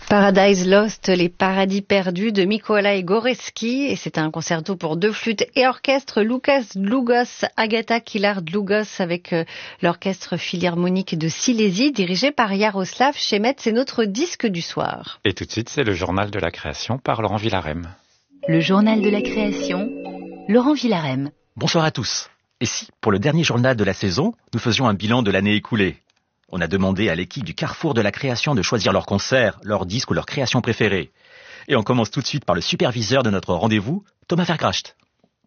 Paradise Lost, les paradis perdus de Mikołaj Górecki, et c'est un concerto pour deux flûtes et orchestre. Łukasz Długosz, Agata Kilar-Długosz avec l'orchestre philharmonique de Silésie dirigé par Jaroslav Šemec. C'est notre disque du soir. Et tout de suite, c'est le journal de la création par Laurent Villarem. Le journal de la création, Laurent Villarem. Bonsoir à tous. Et si, pour le dernier journal de la saison, nous faisions un bilan de l'année écoulée? On a demandé à l'équipe du Carrefour de la création de choisir leur concert, leur disque ou leur création préférée. Et on commence tout de suite par le superviseur de notre rendez-vous, Thomas Vergracht.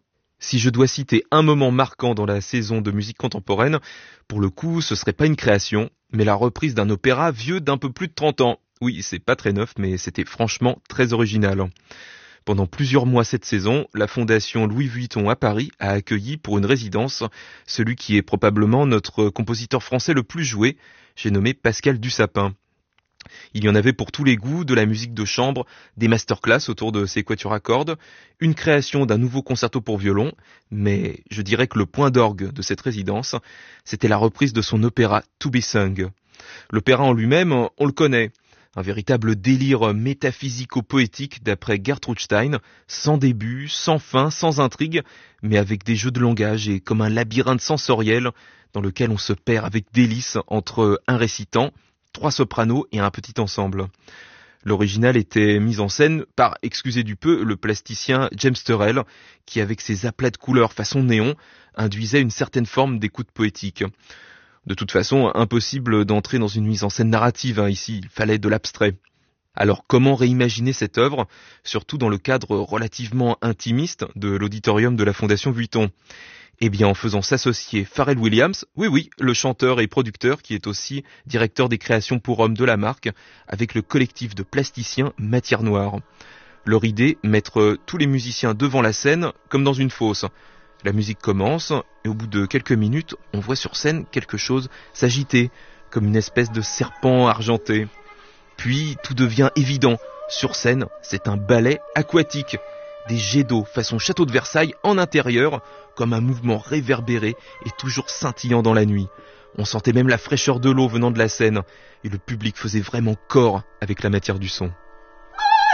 Si je dois citer un moment marquant dans la saison de musique contemporaine, pour le coup, ce serait pas une création, mais la reprise d'un opéra vieux d'un peu plus de 30 ans. Oui, c'est pas très neuf, mais c'était franchement très original. Pendant plusieurs mois cette saison, la fondation Louis Vuitton à Paris a accueilli pour une résidence celui qui est probablement notre compositeur français le plus joué, j'ai nommé Pascal Dussapin. Il y en avait pour tous les goûts, de la musique de chambre, des masterclass autour de ses quatuors à cordes, une création d'un nouveau concerto pour violon, mais je dirais que le point d'orgue de cette résidence, c'était la reprise de son opéra To Be Sung. L'opéra en lui-même, on le connaît. Un véritable délire métaphysico-poétique d'après Gertrude Stein, sans début, sans fin, sans intrigue, mais avec des jeux de langage et comme un labyrinthe sensoriel dans lequel on se perd avec délice entre un récitant, 3 sopranos et un petit ensemble. L'original était mis en scène par, excusez du peu, le plasticien James Turrell, qui avec ses aplats de couleurs façon néon, induisait une certaine forme d'écoute poétique. De toute façon, impossible d'entrer dans une mise en scène narrative ici, il fallait de l'abstrait. Alors comment réimaginer cette œuvre, surtout dans le cadre relativement intimiste de l'auditorium de la Fondation Vuitton? Eh bien en faisant s'associer Pharrell Williams, oui, le chanteur et producteur qui est aussi directeur des créations pour hommes de la marque, avec le collectif de plasticiens Matière Noire. Leur idée, mettre tous les musiciens devant la scène comme dans une fosse. La musique commence, et au bout de quelques minutes, on voit sur scène quelque chose s'agiter, comme une espèce de serpent argenté. Puis, tout devient évident. Sur scène, c'est un ballet aquatique. Des jets d'eau façon château de Versailles en intérieur, comme un mouvement réverbéré et toujours scintillant dans la nuit. On sentait même la fraîcheur de l'eau venant de la scène, et le public faisait vraiment corps avec la matière du son.